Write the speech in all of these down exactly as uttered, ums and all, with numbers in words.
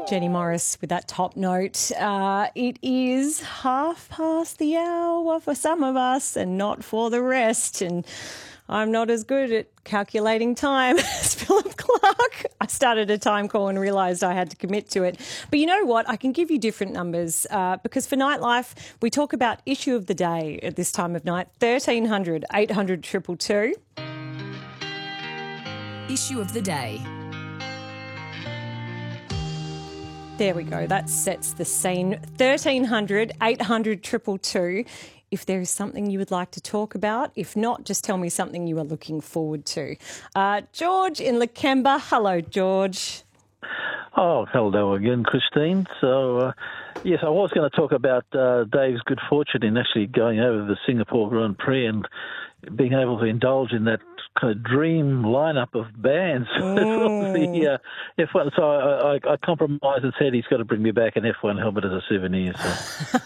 Jenny Morris with that top note. Uh, it is half past the hour for some of us and not for the rest. And I'm not as good at calculating time as Philip Clark. I started a time call and realised I had to commit to it. But you know what? I can give you different numbers uh, because for Nightlife, we talk about issue of the day at this time of night, thirteen hundred, eight hundred, two two two. Issue of the day. There we go. That sets the scene. thirteen hundred, eight hundred, two two two. If there is something you would like to talk about. If not, just tell me something you are looking forward to. Uh, George in Lakemba. Hello, George. Oh, hello again, Christine. So, uh, yes, I was going to talk about uh, Dave's good fortune in actually going over the Singapore Grand Prix and being able to indulge in that kind of dream lineup of bands Mm. for the uh, F one. So I, I, I compromised and said he's got to bring me back an F one helmet as a souvenir. So.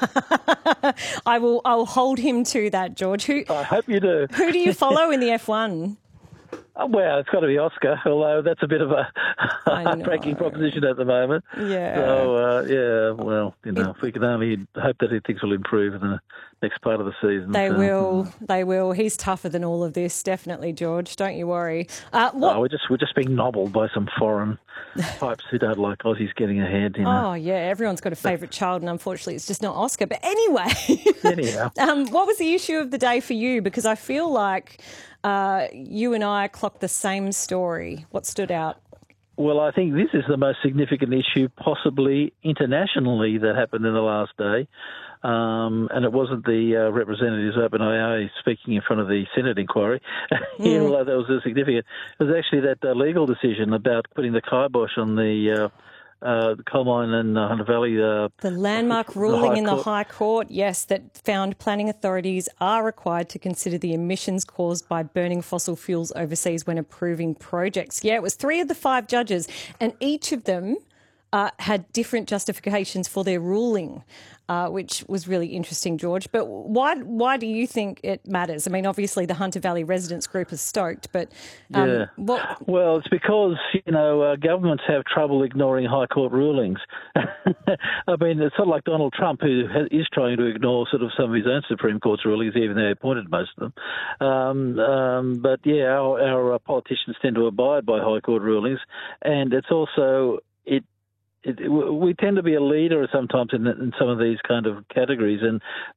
I will. I'll hold him to that, George. Who? I hope you do. Who do you follow in the F one? Oh, well, it's got to be Oscar, although that's a bit of a heartbreaking proposition at the moment. Yeah. So, uh, yeah, well, you know, if we can only hope that things will improve in the next part of the season. They so. will. They will. He's tougher than all of this, definitely, George. Don't you worry. Uh, what? Oh, we're just we're just being nobbled by some foreign types who don't like Aussies getting ahead. You know? Oh, yeah, everyone's got a favourite child, and unfortunately it's just not Oscar. But anyway, Anyhow. um, what was the issue of the day for you? Because I feel like uh, you and I clocked the same story. What stood out? Well, I think this is the most significant issue possibly internationally that happened in the last day. Um, and it wasn't the uh, representatives of OpenAI speaking in front of the Senate inquiry, Mm. although that was uh, significant. It was actually that uh, legal decision about putting the kibosh on the uh, uh, coal mine in uh, Hunter Valley. Uh, The landmark the ruling High in the Court. High Court, yes, that found planning authorities are required to consider the emissions caused by burning fossil fuels overseas when approving projects. Yeah, it was three of the five judges, and each of them uh, had different justifications for their ruling, uh, which was really interesting, George. But why why do you think it matters? I mean, obviously the Hunter Valley Residents Group is stoked, but um, yeah. what? Well, it's because, you know, uh, governments have trouble ignoring High Court rulings. I mean, it's sort of like Donald Trump, who has, is trying to ignore sort of some of his own Supreme Court's rulings, even though he appointed most of them. Um, um, but, yeah, our, our uh, politicians tend to abide by High Court rulings, and it's also... it. It, we tend to be a leader sometimes in, in some of these kind of categories, and